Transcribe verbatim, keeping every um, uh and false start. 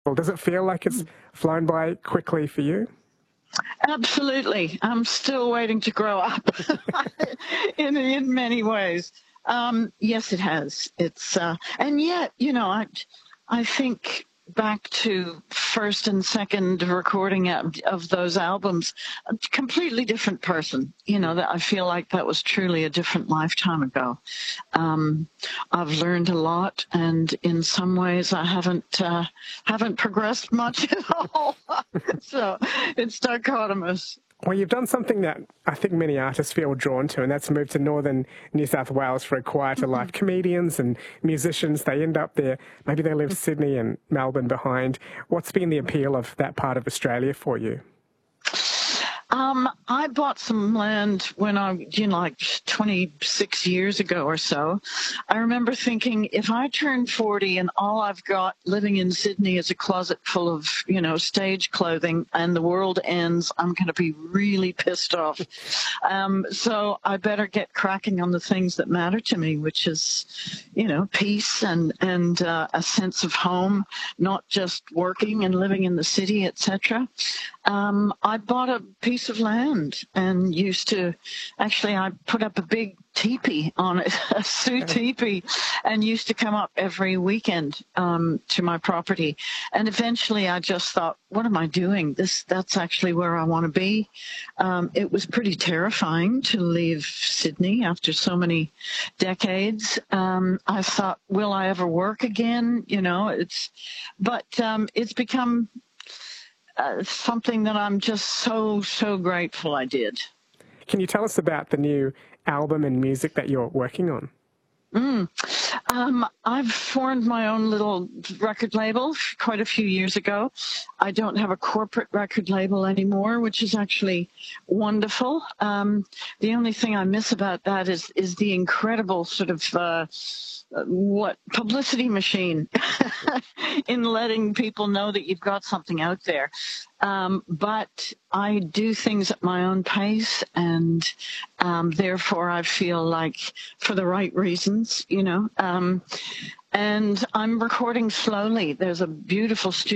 Well, does it feel like it's flown by quickly for you? Absolutely. I'm still waiting to grow up in in many ways. Um, yes, it has. It's uh, and yet, you know, I I think back to first and second recording of, of those albums, a completely different person. You know, that I feel like that was truly a different lifetime ago. Um, I've learned a lot, and in some ways, I haven't uh, haven't progressed much at all. So it's dichotomous. Well, you've done something that I think many artists feel drawn to, and that's moved to northern New South Wales for a quieter Mm-hmm. life. Comedians and musicians, they end up there. Maybe they leave Sydney and Melbourne behind. What's been the appeal of that part of Australia for you? Um, I bought some land when I, you know, like twenty-six years ago or so. I remember thinking, if I turn forty and all I've got living in Sydney is a closet full of, you know, stage clothing and the world ends, I'm going to be really pissed off. Um, so I better get cracking on the things that matter to me, which is, you know, peace and, and uh, a sense of home, not just working and living in the city, et cetera. Um, I bought a piece of land and used to, actually, I put up a big teepee on it, a Sioux teepee, and used to come up every weekend um, to my property. And eventually I just thought, what am I doing? This, that's actually where I want to be. Um, it was pretty terrifying to leave Sydney after so many decades. Um, I thought, will I ever work again? You know, it's, but um, it's become Uh, something that I'm just so, so grateful I did. Can you tell us about the new album and music that you're working on? Mm. Um, I've formed my own little record label quite a few years ago. I don't have a corporate record label anymore, which is actually wonderful. Um, the only thing I miss about that is is the incredible sort of uh, what publicity machine in letting people know that you've got something out there. Um, but I do things at my own pace, and um, therefore I feel like for the right reasons, you know. Um, and I'm recording slowly. There's a beautiful studio